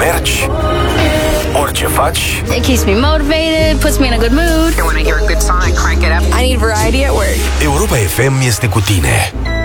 mergi, orice faci, It keeps me motivated, puts me in a good mood. When I hear a good song, I crank it up. I need variety at work. Europa FM este cu tine.